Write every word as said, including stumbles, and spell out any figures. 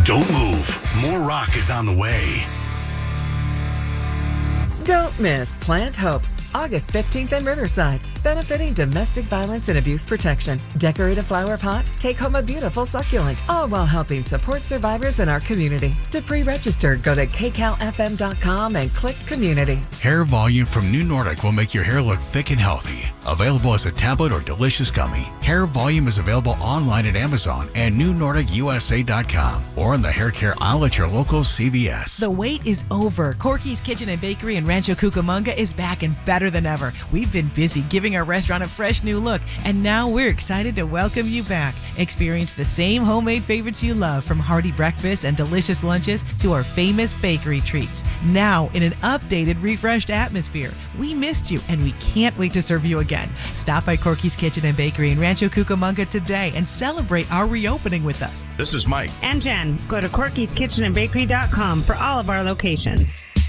Don't move. More rock is on the way. Don't miss Plant Hope, August fifteenth in Riverside, benefiting domestic violence and abuse protection. Decorate a flower pot, take home a beautiful succulent, all while helping support survivors in our community. To pre-register, go to k cal f m dot com and click Community. Hair Volume from New Nordic will make your hair look thick and healthy. Available as a tablet or delicious gummy, Hair Volume is available online at Amazon and new nordic u s a dot com or in the hair care aisle at your local C V S. The wait is over. Corky's Kitchen and Bakery in Rancho Cucamonga is back and better than ever. We've been busy giving our restaurant a fresh new look, and now we're excited to welcome you back. Experience the same homemade favorites you love, from hearty breakfasts and delicious lunches to our famous bakery treats. Now in an updated, refreshed atmosphere. We missed you, and we can't wait to serve you again. Stop by Corky's Kitchen and Bakery in Rancho Cucamonga today and celebrate our reopening with us. This is Mike. And Jen. Go to corkys kitchen and bakery dot com for all of our locations.